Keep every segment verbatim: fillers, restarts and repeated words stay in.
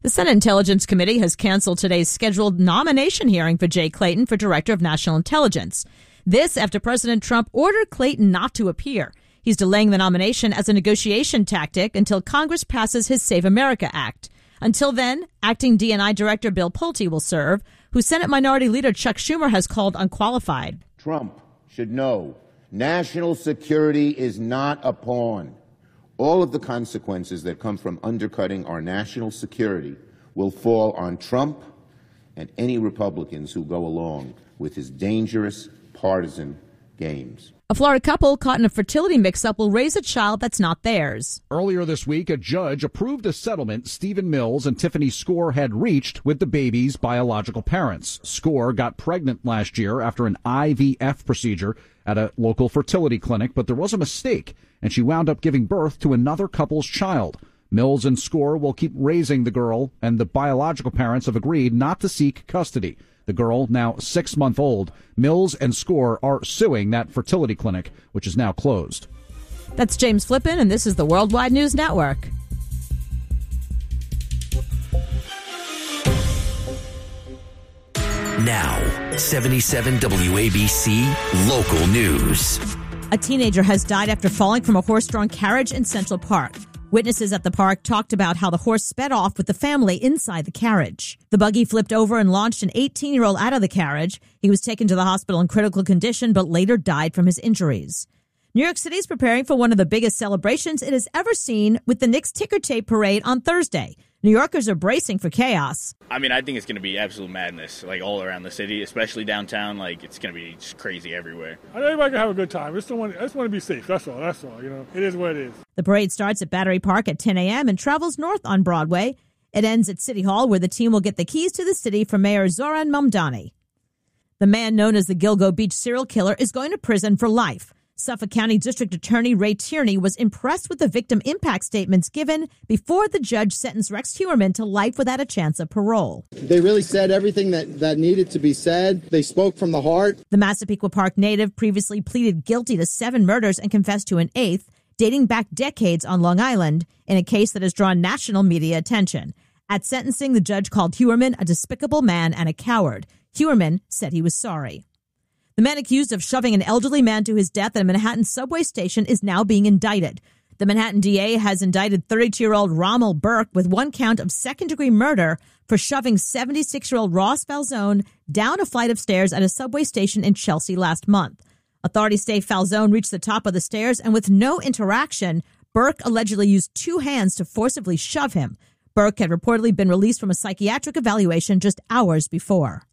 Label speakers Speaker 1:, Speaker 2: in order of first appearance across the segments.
Speaker 1: The Senate Intelligence Committee has canceled today's scheduled nomination hearing for Jay Clayton for Director of National Intelligence. This after President Trump ordered Clayton not to appear. He's delaying the nomination as a negotiation tactic until Congress passes his Save America Act. Until then, acting D and I Director Bill Pulte will serve, who Senate Minority Leader Chuck Schumer has called unqualified.
Speaker 2: Trump should know national security is not a pawn. All of the consequences that come from undercutting our national security will fall on Trump and any Republicans who go along with his dangerous partisan games.
Speaker 1: A Florida couple caught in a fertility mix-up will raise a child that's not theirs.
Speaker 3: Earlier this week, a judge approved a settlement Stephen Mills and Tiffany Score had reached with the baby's biological parents. Score got pregnant last year after an I V F procedure at a local fertility clinic, but there was a mistake, and she wound up giving birth to another couple's child. Mills and Score will keep raising the girl, and the biological parents have agreed not to seek custody. The girl, now six months old, Mills and Score are suing that fertility clinic, which is now closed.
Speaker 1: That's James Flippin, and this is the Worldwide News Network.
Speaker 4: Now, seventy-seven W A B C Local News.
Speaker 1: A teenager has died after falling from a horse-drawn carriage in Central Park. Witnesses at the park talked about how the horse sped off with the family inside the carriage. The buggy flipped over and launched an eighteen-year-old out of the carriage. He was taken to the hospital in critical condition, but later died from his injuries. New York City is preparing for one of the biggest celebrations it has ever seen with the Knicks ticker tape parade on Thursday. New Yorkers are bracing for chaos.
Speaker 5: I mean, I think it's going to be absolute madness, like all around the city, especially downtown. Like, it's going to be just crazy everywhere.
Speaker 6: I know everybody can have a good time. I just, don't want, I just want to be safe. That's all. That's all. You know, it is what it is.
Speaker 1: The parade starts at Battery Park at ten a.m. and travels north on Broadway. It ends at City Hall, where the team will get the keys to the city from Mayor Zoran Mamdani. The man known as the Gilgo Beach serial killer is going to prison for life. Suffolk County District Attorney Ray Tierney was impressed with the victim impact statements given before the judge sentenced Rex Heuermann to life without a chance of parole.
Speaker 7: They really said everything that, that needed to be said. They spoke from the heart.
Speaker 1: The Massapequa Park native previously pleaded guilty to seven murders and confessed to an eighth, dating back decades on Long Island, in a case that has drawn national media attention. At sentencing, the judge called Heuermann a despicable man and a coward. Heuermann said he was sorry. The man accused of shoving an elderly man to his death at a Manhattan subway station is now being indicted. The Manhattan D A has indicted thirty-two-year-old Rommel Burke with one count of second-degree murder for shoving seventy-six-year-old Ross Falzone down a flight of stairs at a subway station in Chelsea last month. Authorities say Falzone reached the top of the stairs, and with no interaction, Burke allegedly used two hands to forcibly shove him. Burke had reportedly been released from a psychiatric evaluation just hours before.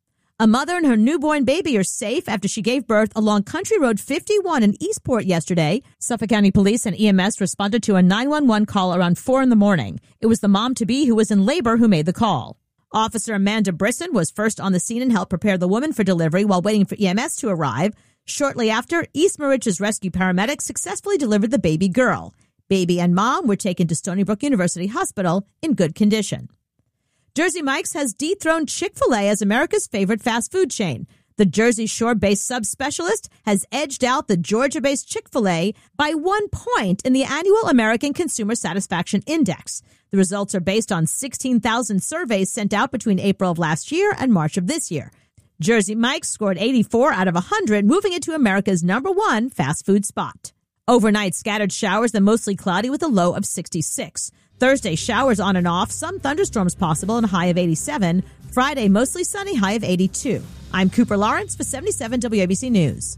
Speaker 1: A mother and her newborn baby are safe after she gave birth along Country Road fifty-one in Eastport yesterday. Suffolk County Police and E M S responded to a nine one one call around four in the morning. It was the mom-to-be who was in labor who made the call. Officer Amanda Brisson was first on the scene and helped prepare the woman for delivery while waiting for E M S to arrive. Shortly after, East Morich's rescue paramedics successfully delivered the baby girl. Baby and mom were taken to Stony Brook University Hospital in good condition. Jersey Mike's has dethroned Chick-fil-A as America's favorite fast food chain. The Jersey Shore-based subspecialist has edged out the Georgia-based Chick-fil-A by one point in the annual American Consumer Satisfaction Index. The results are based on sixteen thousand surveys sent out between April of last year and March of this year. Jersey Mike's scored eighty-four out of one hundred, moving it to America's number one fast food spot. Overnight, scattered showers and mostly cloudy with a low of sixty-six. Thursday, showers on and off, some thunderstorms possible and a high of eighty-seven. Friday, mostly sunny, high of eighty-two. I'm Cooper Lawrence for seventy-seven W A B C News.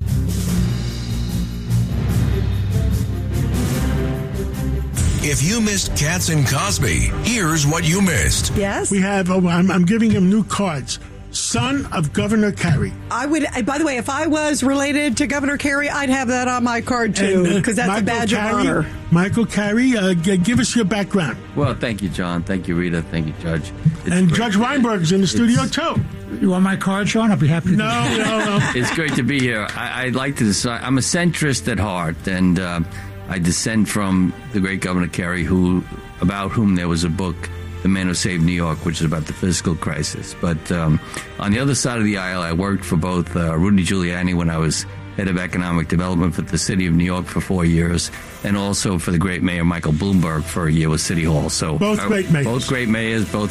Speaker 4: If you missed Katz and Cosby, here's what you missed.
Speaker 8: Yes?
Speaker 9: We have, oh, I'm, I'm giving him new cards. Son of Governor Carey.
Speaker 8: I would, by the way, if I was related to Governor Carey, I'd have that on my card, too, because uh, that's Michael a badge Carey, of honor.
Speaker 9: Michael Carey, uh, g- give us your background.
Speaker 10: Well, thank you, John. Thank you, Rita. Thank you, Judge. It's
Speaker 9: and
Speaker 10: great.
Speaker 9: Judge Weinberg's in the studio,
Speaker 10: it's,
Speaker 9: too.
Speaker 11: You want my card, Sean? I'll be happy to.
Speaker 9: No, no, no.
Speaker 10: It's great to be here. I, I'd like to decide. I'm a centrist at heart, and uh, I descend from the great Governor Carey, who, about whom there was a book, The Man Who Saved New York, which is about the fiscal crisis. But um, on the other side of the aisle, I worked for both uh, Rudy Giuliani when I was head of economic development for the city of New York for four years, and also for the great mayor Michael Bloomberg for a year with City Hall. So
Speaker 9: both great mayors.
Speaker 10: Both great mayors, both